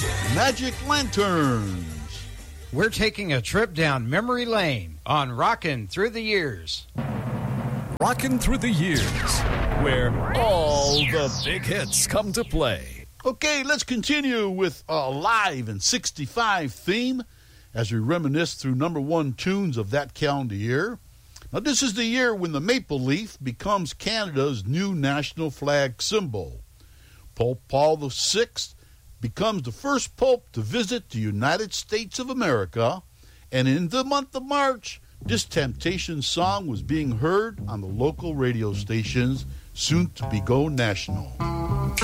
Magic Lanterns. We're taking a trip down memory lane on Rockin' Through the Years. Rockin' Through the Years, where all the big hits come to play. Okay, let's continue with a Live in 65 theme as we reminisce through number one tunes of that calendar year. Now, this is the year when the maple leaf becomes Canada's new national flag symbol. Pope Paul VI becomes the first pope to visit the United States of America, and in the month of March, this Temptation song was being heard on the local radio stations, soon to be go national.